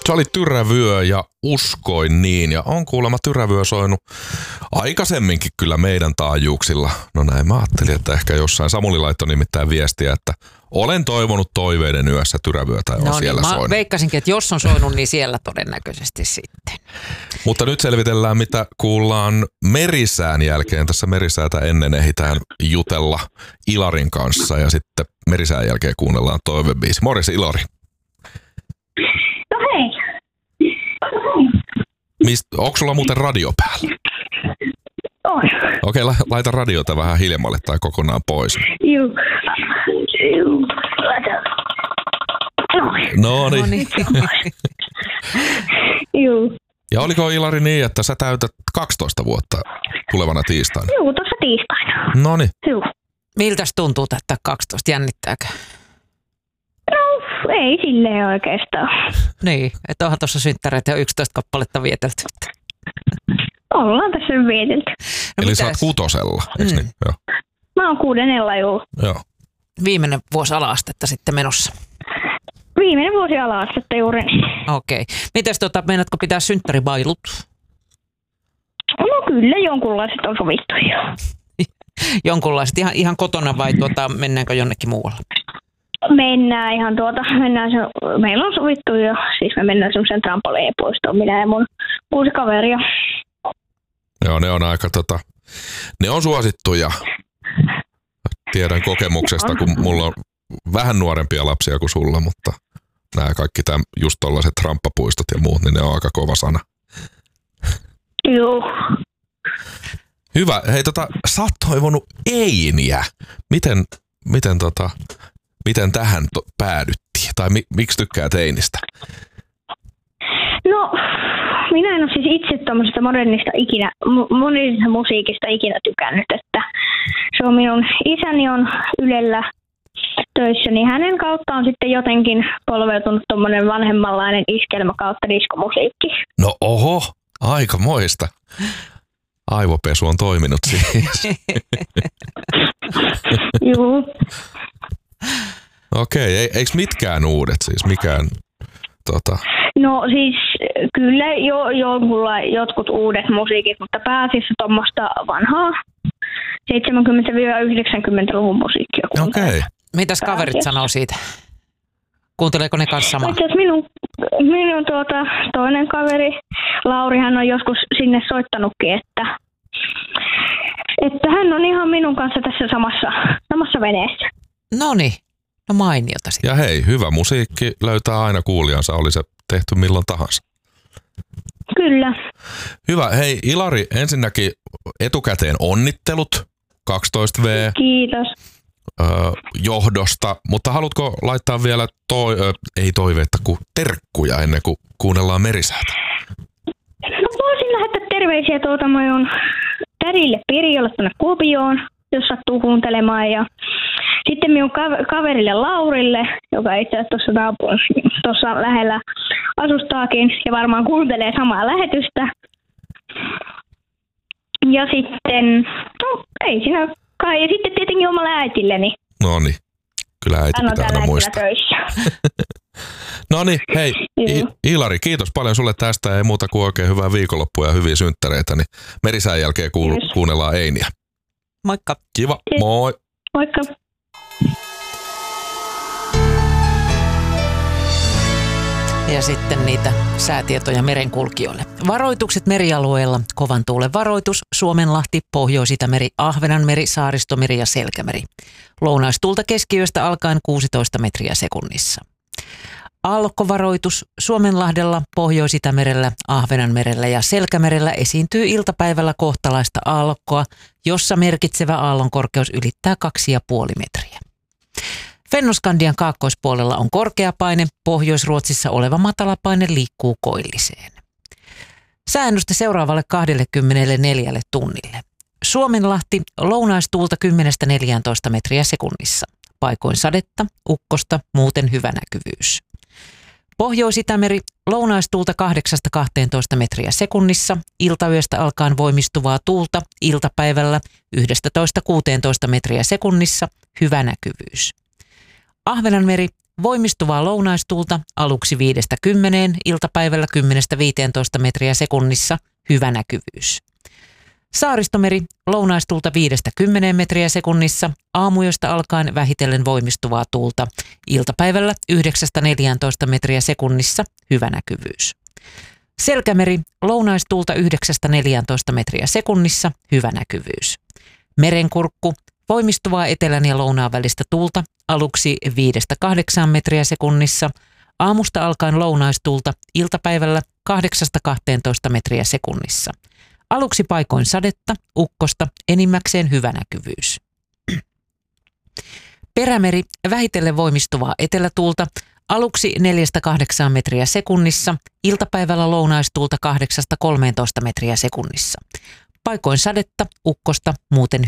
Se oli Tyrävyö ja Uskoin niin. Ja on kuulemma Tyrävyö soinut aikaisemminkin kyllä meidän taajuuksilla. No näin mä ajattelin, että ehkä jossain. Samuli laittoi nimittäin viestiä, että olen toivonut Toiveiden yössä Tyrävyötä ja on siellä mä soinut. veikkasinkin, että jos on soinut, niin siellä todennäköisesti sitten. Mutta nyt selvitellään, mitä kuullaan Merisään jälkeen. Tässä Merisäätä ennen ehditään jutella Ilarin kanssa ja sitten Merisään jälkeen kuunnellaan toivebiisi. Morjes Ilari. No hei. Onko sulla muuten radio päällä? On. Okei, laita radiota vähän hiljemmalle tai kokonaan pois. Juu. No niin. Juu. Ja oliko Ilari niin, että sä täytät 12 vuotta tulevana tiistaina? Juu, tuossa tiistaina. Noniin. Juu. Miltäs tuntuu täyttää 12? Jännittääkö? No, ei silleen oikeastaan. Niin, että onhan tuossa synttäreitä jo 11 kappaletta vietelty. Ollaan tässä vietelty. No eli mitäs? sä oot kutosella, eikö niin? Joo. Mä oon 6. juu. Joo. Viimeinen vuosi ala-astetta sitten menossa. Viimeinen vuosi ala-astetta juuri. Okei. Mites meinaatko pitää synttäribailut? No kyllä, jonkunlaiset on sovittu jo. Jonkunlaiset ihan kotona vai mennäänkö jonnekin muualle? Mennään ihan meillä on sovittu jo, siis me mennään semmoisen trampoliinipuistoon, minä ja mun 6 kaveria. Joo, ne on aika ne on suosittuja. Tiedän kokemuksesta, kun mulla on vähän nuorempia lapsia kuin sulla, mutta nämä kaikki just tollaiset ramppapuistot ja muut, niin ne on aika kova sana. Joo. Hyvä. Hei, sä oot toivonut Einiä. Miten tähän päädyttiin? Tai miksi tykkäät Einistä? No, minä en ole siis itse tuommoisesta modernista musiikista ikinä tykännyt, että se on minun isäni on Ylellä töissä, niin hänen kautta on sitten jotenkin polveutunut tuommoinen vanhemmanlainen iskelmä kautta diskomusiikki. No oho, aika moista. Aivopesu on toiminut siis. Joo. Okei, eikö mitkään uudet siis? Mikään No siis kyllä jotkut uudet musiikit, mutta pääasiassa tuommoista vanhaa 70-90-luvun musiikkia. Okei. Mitäs kaverit sanoo siitä? Kuunteleeko ne kanssa samaa? Itse asiassa minun toinen kaveri, Lauri, hän on joskus sinne soittanutkin, että hän on ihan minun kanssa tässä samassa veneessä. Noniin, no mainiota sitten. Ja hei, hyvä musiikki löytää aina kuulijansa, oli se tehty milloin tahansa. Kyllä. Hyvä. Hei Ilari, ensinnäkin etukäteen onnittelut 12V. Kiitos. Johdosta, mutta haluatko laittaa vielä ei toiveetta, kuin terkkuja ennen kuin kuunnellaan Merisäätä? No voisin lähettää terveisiä minun tädille Pirjolle tuonne Kuopioon, jos sattuu kuuntelemaan. Ja sitten minun kaverille Laurille, joka itse asiassa tuossa lähellä asustaakin ja varmaan kuuntelee samaa lähetystä. Ja sitten, no ei siinä kai. Ja sitten tietenkin omalle äitilleni. No niin, kyllä äiti pitää aina muistaa. No niin, hei Ilari, kiitos paljon sulle tästä. Ei muuta kuin oikein hyvää viikonloppua ja hyviä synttäreitä. Niin Merisään jälkeen kuunnellaan Einiä. Moikka. Kiva, moi. Moikka. Ja sitten niitä säätietoja merenkulkijoille. Varoitukset merialueella. Kovan tuulen varoitus. Suomenlahti, Pohjois-Itämeri, Ahvenanmeri, Saaristomeri ja Selkämeri. Lounaistuulta keskiyöstä alkaen 16 metriä sekunnissa. Aallokkovaroitus. Suomenlahdella, Pohjois-Itämerellä, Ahvenanmerellä ja Selkämerellä esiintyy iltapäivällä kohtalaista aallokkoa, jossa merkitsevä aallonkorkeus ylittää 2,5 metriä. Fennoskandian kaakkoispuolella on korkea paine, Pohjois-Ruotsissa oleva matalapaine liikkuu koilliseen. Säännöstä seuraavalle 24 tunnille. Suomenlahti, lounaistuulta 10-14 metriä sekunnissa. Paikoin sadetta, ukkosta, muuten hyvä näkyvyys. Pohjois-Itämeri, lounaistuulta 8-12 metriä sekunnissa, iltayöstä alkaen voimistuvaa tuulta, iltapäivällä 11-16 metriä sekunnissa, hyvä näkyvyys. Ahvenanmeri, voimistuvaa lounaistuulta aluksi 5-10, iltapäivällä 10-15 metriä sekunnissa, hyvä näkyvyys. Saaristomeri, lounaistuulta 5-10 metriä sekunnissa, aamuyöstä alkaen vähitellen voimistuvaa tuulta, iltapäivällä 9-14 metriä sekunnissa, hyvä näkyvyys. Selkämeri, lounaistuulta 9-14 metriä sekunnissa, hyvä näkyvyys. Merenkurkku, voimistuvaa etelän ja lounaan välistä tuulta, aluksi 5-8 metriä sekunnissa, aamusta alkaen lounaistuulta, iltapäivällä 8-12 metriä sekunnissa. Aluksi paikoin sadetta, ukkosta, enimmäkseen hyvä näkyvyys. Perämeri, vähitellen voimistuvaa etelätuulta, aluksi 4-8 metriä sekunnissa, iltapäivällä lounaistuulta 8-13 metriä sekunnissa. Paikoin sadetta, ukkosta, muuten